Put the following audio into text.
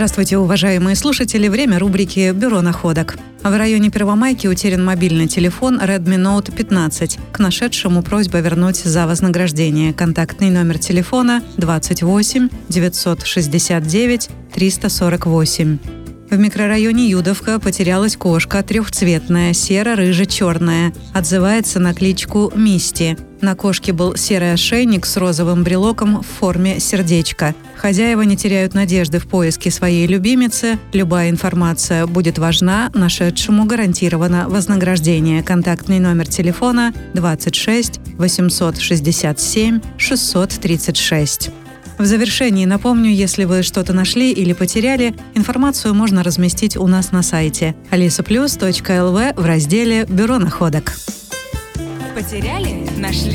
Здравствуйте, уважаемые слушатели. Время рубрики «Бюро находок». В районе Первомайки утерян мобильный телефон Redmi Note 15. К нашедшему просьба вернуть за вознаграждение. Контактный номер телефона 28 969 348. В микрорайоне Юдовка потерялась кошка трехцветная, серо-рыже-черная. Отзывается на кличку Мисти. На кошке был серый ошейник с розовым брелоком в форме сердечка. Хозяева не теряют надежды в поиске своей любимицы. Любая информация будет важна, нашедшему гарантировано вознаграждение. Контактный номер телефона 26 867 636. В завершении напомню, если вы что-то нашли или потеряли, информацию можно разместить у нас на сайте alisaplus.lv в разделе «Бюро находок». Потеряли? Нашли?